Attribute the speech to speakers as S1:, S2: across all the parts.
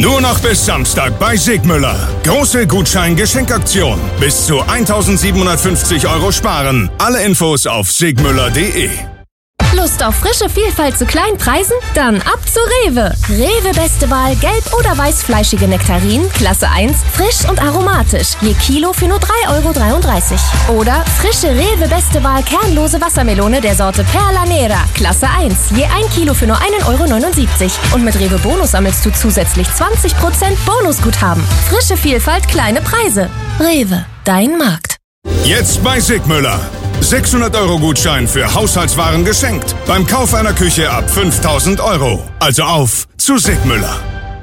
S1: Nur noch bis Samstag bei Sigmüller. Große Gutschein-Geschenkaktion. Bis zu 1.750 € sparen. Alle Infos auf sigmüller.de.
S2: Lust auf frische Vielfalt zu kleinen Preisen? Dann ab zu Rewe. Rewe beste Wahl gelb- oder weißfleischige Nektarinen, Klasse 1, frisch und aromatisch. Je Kilo für nur 3,33 €. Oder frische Rewe beste Wahl kernlose Wassermelone der Sorte Perla Nera, Klasse 1. Je 1 Kilo für nur 1,79 €. Und mit Rewe Bonus sammelst du zusätzlich 20% Bonusguthaben. Frische Vielfalt, kleine Preise. Rewe, dein Markt.
S1: Jetzt bei Sigmüller. 600 € Gutschein für Haushaltswaren geschenkt. Beim Kauf einer Küche ab 5.000 €. Also auf zu Sigmüller.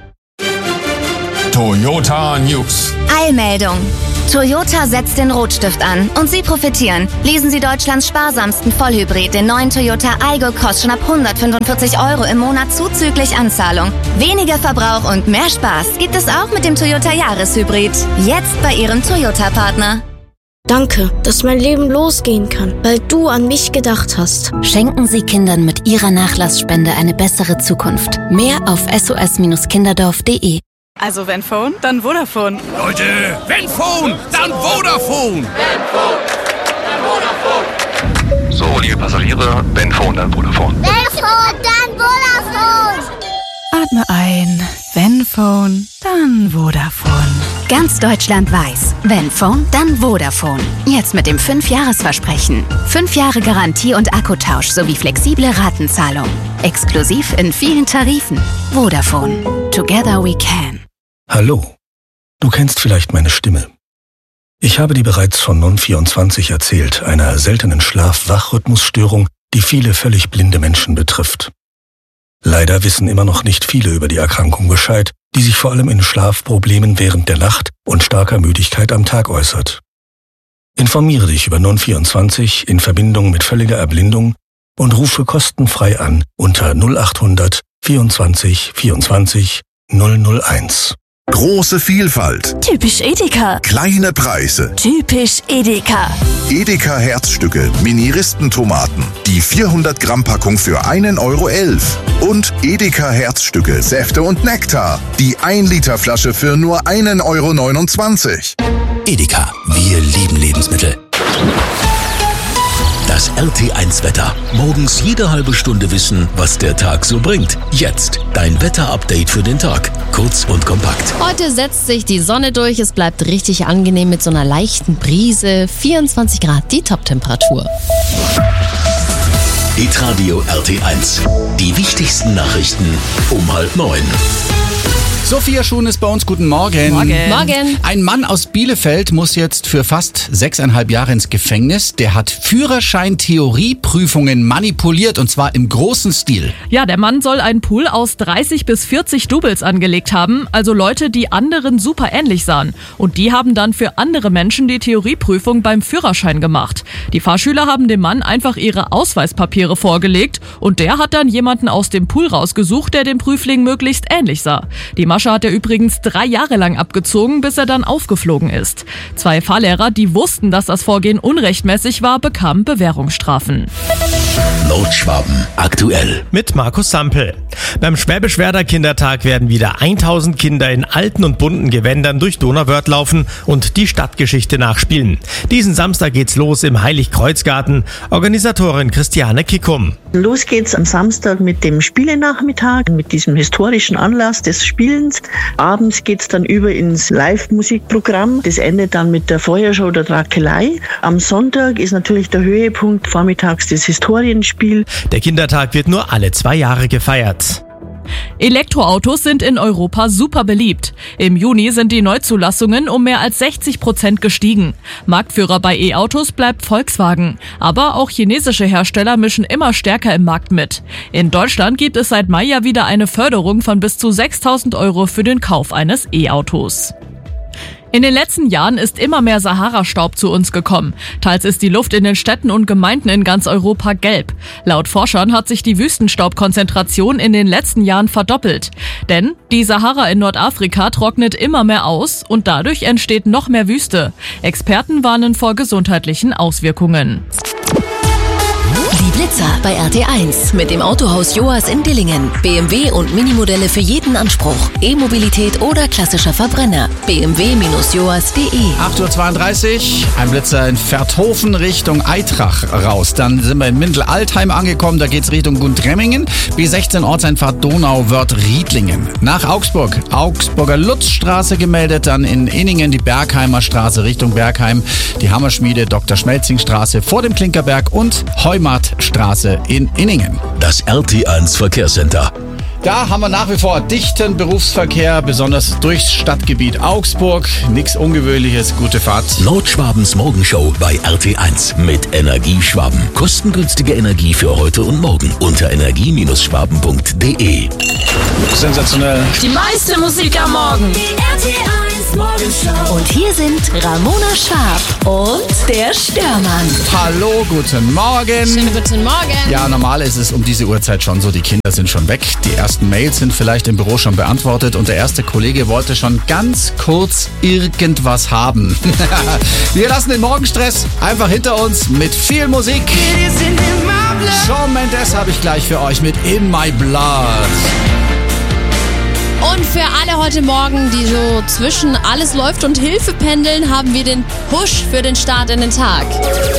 S3: Toyota News.
S4: Eilmeldung. Toyota setzt den Rotstift an und Sie profitieren. Lesen Sie Deutschlands sparsamsten Vollhybrid, den neuen Toyota Aygo, kostet schon ab 145 € im Monat zuzüglich Anzahlung. Weniger Verbrauch und mehr Spaß gibt es auch mit dem Toyota Jahreshybrid. Jetzt bei Ihrem Toyota-Partner.
S5: Danke, dass mein Leben losgehen kann, weil du an mich gedacht hast.
S6: Schenken Sie Kindern mit Ihrer Nachlassspende eine bessere Zukunft. Mehr auf sos-kinderdorf.de.
S7: Also wenn Phone, dann Vodafone.
S8: Leute, wenn Phone, dann Vodafone.
S9: So, liebe Passagiere, wenn Phone, dann Vodafone.
S10: Wenn Phone, dann Vodafone.
S7: Atme ein. Wenn Phone, dann Vodafone.
S6: Ganz Deutschland weiß, wenn Phone, dann Vodafone. Jetzt mit dem 5-Jahres-Versprechen. 5 Jahre Garantie und Akkutausch sowie flexible Ratenzahlung. Exklusiv in vielen Tarifen. Vodafone. Together we can.
S11: Hallo. Du kennst vielleicht meine Stimme. Ich habe dir bereits von Non24 erzählt, einer seltenen Schlaf-Wach-Rhythmusstörung, die viele völlig blinde Menschen betrifft. Leider wissen immer noch nicht viele über die Erkrankung Bescheid, die sich vor allem in Schlafproblemen während der Nacht und starker Müdigkeit am Tag äußert. Informiere dich über Non24 in Verbindung mit völliger Erblindung und rufe kostenfrei an unter 0800 24 24 001.
S12: Große Vielfalt.
S2: Typisch Edeka.
S12: Kleine Preise.
S2: Typisch Edeka.
S12: Edeka Herzstücke, Mini-Ristentomaten. Die 400 Gramm Packung für 1,11 € Und Edeka Herzstücke, Säfte und Nektar. Die 1 Liter Flasche für nur 1,29 €.
S8: Edeka, wir lieben Lebensmittel. Das RT1-Wetter. Morgens jede halbe Stunde wissen, was der Tag so bringt. Jetzt dein Wetter-Update für den Tag. Kurz und kompakt.
S13: Heute setzt sich die Sonne durch. Es bleibt richtig angenehm mit so einer leichten Brise. 24 Grad die Top-Temperatur.
S8: Hitradio RT1. Die wichtigsten Nachrichten um 8:30.
S14: Sophia Schuhn ist bei uns. Guten Morgen.
S13: Morgen.
S14: Ein Mann aus Bielefeld muss jetzt für fast 6,5 Jahre ins Gefängnis. Der hat Führerschein-Theorieprüfungen manipuliert, und zwar im großen Stil.
S15: Ja, der Mann soll einen Pool aus 30 bis 40 Doubles angelegt haben, also Leute, die anderen super ähnlich sahen. Und die haben dann für andere Menschen die Theorieprüfung beim Führerschein gemacht. Die Fahrschüler haben dem Mann einfach ihre Ausweispapiere vorgelegt und der hat dann jemanden aus dem Pool rausgesucht, der dem Prüfling möglichst ähnlich sah. Die Masche hat er übrigens 3 Jahre lang abgezogen, bis er dann aufgeflogen ist. 2 Fahrlehrer, die wussten, dass das Vorgehen unrechtmäßig war, bekamen Bewährungsstrafen.
S8: Nordschwaben aktuell.
S16: Mit Markus Sampel. Beim Schwäbisch-Werder Kindertag werden wieder 1000 Kinder in alten und bunten Gewändern durch Donauwörth laufen und die Stadtgeschichte nachspielen. Diesen Samstag geht's los im Heiligkreuzgarten. Organisatorin Christiane Kickum.
S17: Los geht's am Samstag mit dem Spielenachmittag, mit diesem historischen Anlass des Spielens. Abends geht's dann über ins Live-Musikprogramm. Das endet dann mit der Feuershow der Drakelei. Am Sonntag ist natürlich der Höhepunkt vormittags das Historienspiel.
S16: Der Kindertag wird nur alle 2 Jahre gefeiert.
S15: Elektroautos sind in Europa super beliebt. Im Juni sind die Neuzulassungen um mehr als 60% gestiegen. Marktführer bei E-Autos bleibt Volkswagen. Aber auch chinesische Hersteller mischen immer stärker im Markt mit. In Deutschland gibt es seit Mai ja wieder eine Förderung von bis zu 6.000 € für den Kauf eines E-Autos. In den letzten Jahren ist immer mehr Sahara-Staub zu uns gekommen. Teils ist die Luft in den Städten und Gemeinden in ganz Europa gelb. Laut Forschern hat sich die Wüstenstaubkonzentration in den letzten Jahren verdoppelt. Denn die Sahara in Nordafrika trocknet immer mehr aus und dadurch entsteht noch mehr Wüste. Experten warnen vor gesundheitlichen Auswirkungen.
S3: Die Blitzer bei RT1 mit dem Autohaus Joas in Dillingen. BMW und Minimodelle für jeden Anspruch. E-Mobilität oder klassischer Verbrenner. bmw-joas.de.
S14: 8.32 Uhr, ein Blitzer in Verthofen Richtung Eitrach raus. Dann sind wir in Mindel-Altheim angekommen, da geht's Richtung Gundremmingen. B16 Ortseinfahrt Donauwörth-Riedlingen. Nach Augsburg, Augsburger Lutzstraße gemeldet, dann in Inningen die Bergheimer Straße Richtung Bergheim, die Hammerschmiede Dr. Schmelzing Straße vor dem Klinkerberg und Heumartstraße in Inningen.
S8: Das RT1 Verkehrscenter.
S14: Da haben wir nach wie vor dichten Berufsverkehr, besonders durchs Stadtgebiet Augsburg. Nichts Ungewöhnliches, gute Fahrt.
S8: Nordschwabens Morgenshow bei RT1 mit Energieschwaben. Kostengünstige Energie für heute und morgen unter energie-schwaben.de.
S14: Sensationell.
S18: Die meiste Musik am Morgen. Die RT1 Morgenshow.
S3: Und hier sind Ramona Schwab und der Störmann.
S14: Hallo, guten Morgen.
S13: Schönen guten Morgen.
S14: Ja, normal ist es um diese Uhrzeit schon so, die Kinder sind schon weg. Die ersten Mails sind vielleicht im Büro schon beantwortet und der erste Kollege wollte schon ganz kurz irgendwas haben. Wir lassen den Morgenstress einfach hinter uns mit viel Musik. Shawn Mendes habe ich gleich für euch mit In My Blood.
S13: Und für alle heute Morgen, die so zwischen alles läuft und Hilfe pendeln, haben wir den Push für den Start in den Tag.